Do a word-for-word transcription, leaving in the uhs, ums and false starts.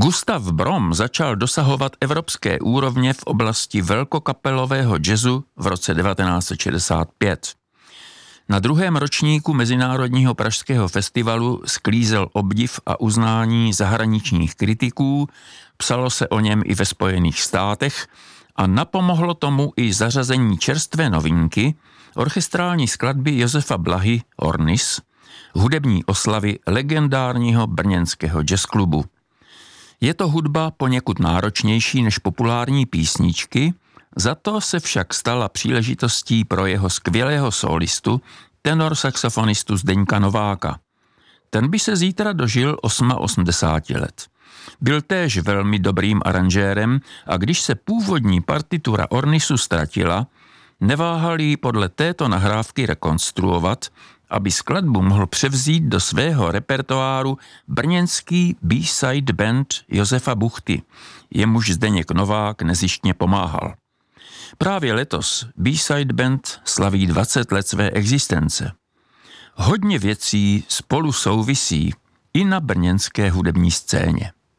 Gustav Brom začal dosahovat evropské úrovně v oblasti velkokapelového jazzu v roce devatenáct set šedesát pět. Na druhém ročníku Mezinárodního pražského festivalu sklízel obdiv a uznání zahraničních kritiků, psalo se o něm i ve Spojených státech a napomohlo tomu i zařazení čerstvé novinky, orchestrální skladby Josefa Blahy Ornis, hudební oslavy legendárního brněnského jazzklubu. Je to hudba poněkud náročnější než populární písničky, za to se však stala příležitostí pro jeho skvělého solistu, tenor saxofonistu Zdeňka Nováka. Ten by se zítra dožil osmadesáti osmi let. Byl též velmi dobrým aranžérem a když se původní partitura Ornisu ztratila, neváhal ji podle této nahrávky rekonstruovat, aby skladbu mohl převzít do svého repertoáru brněnský B-side band Josefa Buchty, jemuž Zdeněk Novák nezištně pomáhal. Právě letos B-side band slaví dvacet let své existence. Hodně věcí spolu souvisí i na brněnské hudební scéně.